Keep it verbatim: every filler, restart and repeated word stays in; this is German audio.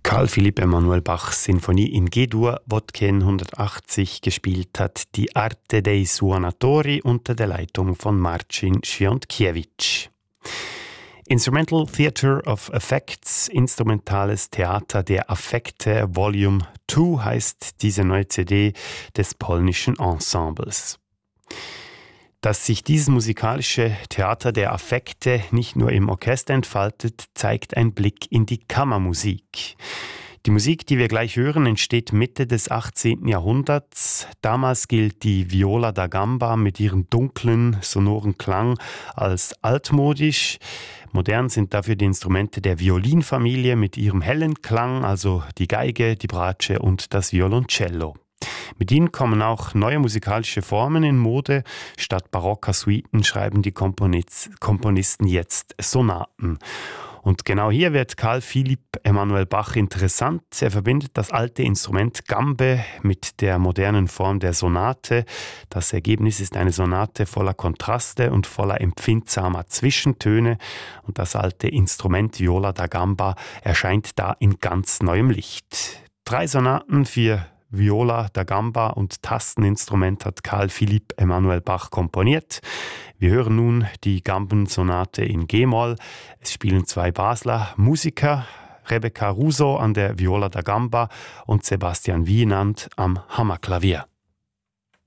Carl Philipp Emanuel Bachs Sinfonie in G-Dur, die hundertachtzig gespielt hat, die Arte dei Suonatori unter der Leitung von Marcin Świątkiewicz. Instrumental Theatre of Affects, instrumentales Theater der Affekte, Volume zwei heißt diese neue C D des polnischen Ensembles. Dass sich dieses musikalische Theater der Affekte nicht nur im Orchester entfaltet, zeigt ein Blick in die Kammermusik. Die Musik, die wir gleich hören, entsteht Mitte des achtzehnten Jahrhunderts. Damals gilt die Viola da Gamba mit ihrem dunklen, sonoren Klang als altmodisch. Modern sind dafür die Instrumente der Violinfamilie mit ihrem hellen Klang, also die Geige, die Bratsche und das Violoncello. Mit ihnen kommen auch neue musikalische Formen in Mode. Statt barocker Suiten schreiben die Komponisten jetzt Sonaten. Und genau hier wird Carl Philipp Emanuel Bach interessant. Er verbindet das alte Instrument Gambe mit der modernen Form der Sonate. Das Ergebnis ist eine Sonate voller Kontraste und voller empfindsamer Zwischentöne. Und das alte Instrument Viola da Gamba erscheint da in ganz neuem Licht. Drei Sonaten für Viola da Gamba und Tasteninstrument hat Carl Philipp Emanuel Bach komponiert. Wir hören nun die Gambensonate in G-Moll. Es spielen zwei Basler Musiker, Rebecca Russo an der Viola da Gamba und Sebastian Wienand am Hammerklavier.